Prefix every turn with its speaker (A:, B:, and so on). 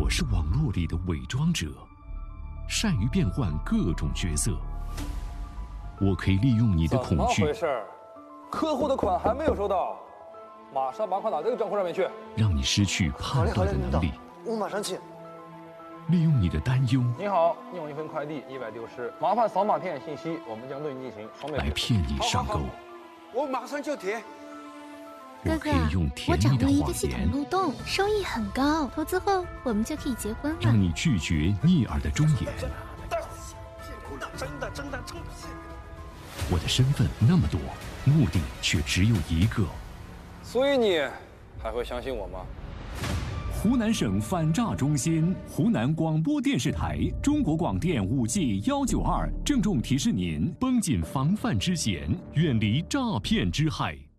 A: 我是网络里的伪装者，善于变换各种角色。我可以利用你的恐惧。
B: 怎么回事？客户的款还没有收到，马上把款打这个账户上面去，
A: 让你失去判断的能力。
C: 我马上去。
A: 利用你的担忧。
B: 您好，你有一份快递意外丢失，麻烦扫码填写信息，我们将对你进行双倍
A: 来骗你上钩。
C: 我马上就填。
A: 我可以用甜蜜的
D: 我掌握一个
A: 谎言，
D: 系统漏洞，收益很高，投资后我们就可以结婚了。
A: 让你拒绝逆耳的忠言。
C: 真的。
A: 我的身份那么多，目的却只有一个。
B: 所以你还会相信我吗？
E: 湖南省反诈中心、湖南广播电视台、中国广电5G192郑重提示您：
A: 绷紧防范之弦，远离诈骗之害。